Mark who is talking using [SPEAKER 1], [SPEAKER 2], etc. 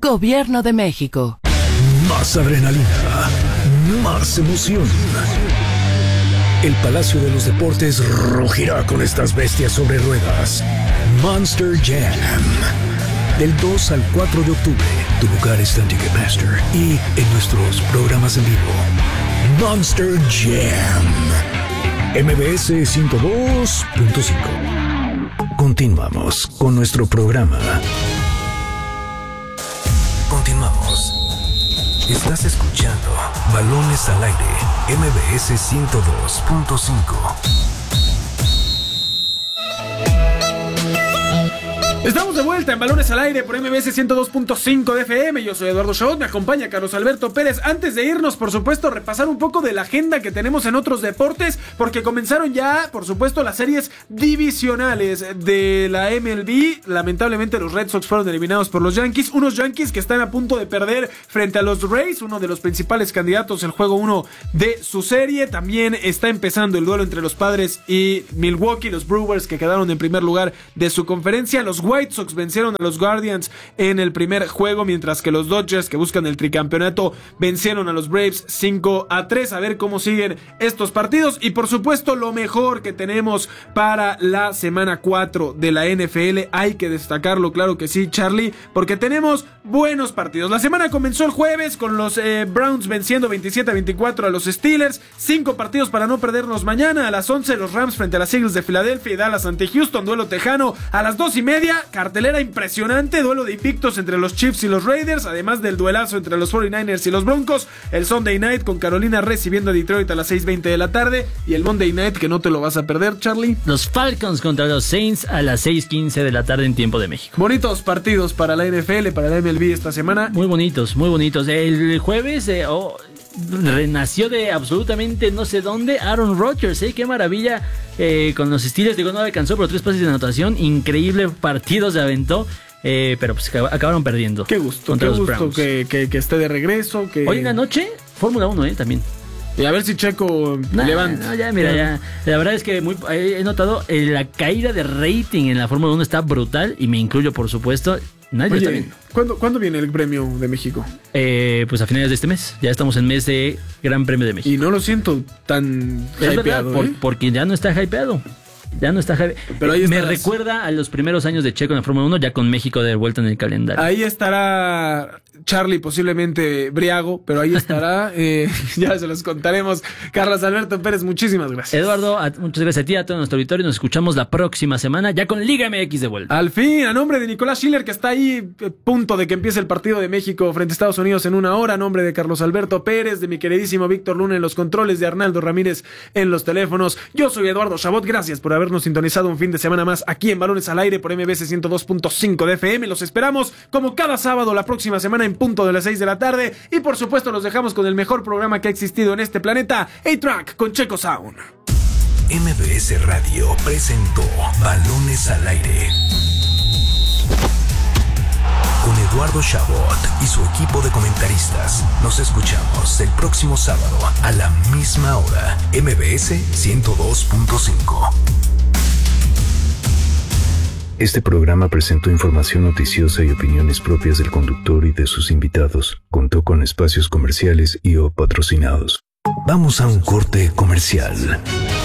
[SPEAKER 1] Gobierno de México.
[SPEAKER 2] Más adrenalina, más emoción. El Palacio de los Deportes rugirá con estas bestias sobre ruedas. Monster Jam. Del 2 al 4 de octubre, tu lugar está en Ticketmaster y en nuestros programas en vivo. Monster Jam. MBS 102.5. Continuamos con nuestro programa. Continuamos. Estás escuchando Balones al Aire, MBS 102.5.
[SPEAKER 3] Estamos de vuelta en Balones al Aire por MBS 102.5 de FM. Yo soy Eduardo Chabot, me acompaña Carlos Alberto Pérez. Antes de irnos, por supuesto, repasar un poco de la agenda que tenemos en otros deportes, porque comenzaron ya, por supuesto, las series divisionales de la MLB. Lamentablemente los Red Sox fueron eliminados por los Yankees, unos Yankees que están a punto de perder frente a los Rays, uno de los principales candidatos, el juego 1 de su serie. También está empezando el duelo entre los Padres y Milwaukee, los Brewers, que quedaron en primer lugar de su conferencia. Los White Sox vencieron a los Guardians en el primer juego, mientras que los Dodgers, que buscan el tricampeonato, vencieron a los Braves 5-3. A ver cómo siguen estos partidos y, por supuesto, lo mejor que tenemos para la semana 4 de la NFL. Hay que destacarlo, claro que sí, Charlie, porque tenemos buenos partidos. La semana comenzó el jueves con los Browns venciendo 27-24 a los Steelers. 5 partidos para no perdernos mañana. A las 11 los Rams frente a las Eagles de Filadelfia y Dallas ante Houston, duelo tejano. A las 2:30, cartelera impresionante, duelo de invictos entre los Chiefs y los Raiders, además del duelazo entre los 49ers y los Broncos. El Sunday Night con Carolina recibiendo a Detroit a las 6:20 de la tarde. Y el Monday Night, que no te lo vas a perder, Charlie,
[SPEAKER 4] los Falcons contra los Saints a las 6:15 de la tarde en tiempo de México.
[SPEAKER 3] Bonitos partidos para la NFL, para la MLB esta semana.
[SPEAKER 4] Muy bonitos, muy bonitos. El jueves renació de absolutamente no sé dónde Aaron Rodgers, qué maravilla con los Steelers. Digo, no alcanzó, pero 3 pases de anotación, increíble partido se aventó. Pero pues acabaron perdiendo.
[SPEAKER 3] Qué gusto que esté de regreso.
[SPEAKER 4] Hoy en la noche, Fórmula 1 también.
[SPEAKER 3] Y a ver si Checo levanta.
[SPEAKER 4] No, ya. La verdad es que he notado la caída de rating en la Fórmula 1 está brutal, y me incluyo, por supuesto. Nadie está viendo.
[SPEAKER 3] ¿Cuándo viene el Premio de México?
[SPEAKER 4] Pues a finales de este mes. Ya estamos en mes de Gran Premio de México.
[SPEAKER 3] Y no lo siento tan hypeado.
[SPEAKER 4] Porque ya no está hypeado. Pero ahí me recuerda a los primeros años de Checo en la Fórmula 1, ya con México de vuelta en el calendario.
[SPEAKER 3] Ahí estará Charlie, posiblemente briago, pero ahí estará. Ya se los contaremos. Carlos Alberto Pérez, muchísimas gracias.
[SPEAKER 4] Eduardo, muchas gracias a ti, a todo nuestro auditorio. Nos escuchamos la próxima semana, ya con Liga MX de vuelta.
[SPEAKER 3] Al fin, a nombre de Nicolás Schiller, que está ahí, punto de que empiece el partido de México frente a Estados Unidos en 1 hora. A nombre de Carlos Alberto Pérez, de mi queridísimo Víctor Luna en los controles, de Arnaldo Ramírez en los teléfonos. Yo soy Eduardo Chabot. Gracias por habernos sintonizado un fin de semana más aquí en Balones al Aire por MBS 102.5 de FM. Los esperamos como cada sábado la próxima semana en punto de las 6 de la tarde. Y por supuesto los dejamos con el mejor programa que ha existido en este planeta, A-Track con Checo Sound.
[SPEAKER 2] MBS Radio presentó Balones al Aire con Eduardo Chabot y su equipo de comentaristas. Nos escuchamos el próximo sábado a la misma hora. MBS 102.5. Este programa presentó información noticiosa y opiniones propias del conductor y de sus invitados. Contó con espacios comerciales y o patrocinados. Vamos a un corte comercial.